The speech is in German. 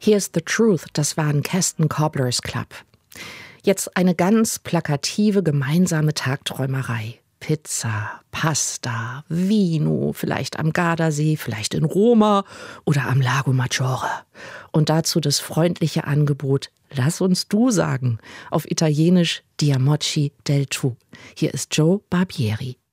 Here's the Truth, das war ein Keston Cobblers Club. Jetzt eine ganz plakative gemeinsame Tagträumerei. Pizza, Pasta, Vino, vielleicht am Gardasee, vielleicht in Roma oder am Lago Maggiore. Und dazu das freundliche Angebot, lass uns du sagen, auf Italienisch Diamoci del Tu. Hier ist Joe Barbieri.